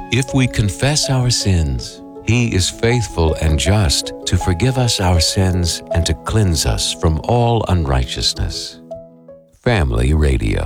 If we confess our sins, He is faithful and just to forgive us our sins and to cleanse us from all unrighteousness. Family Radio.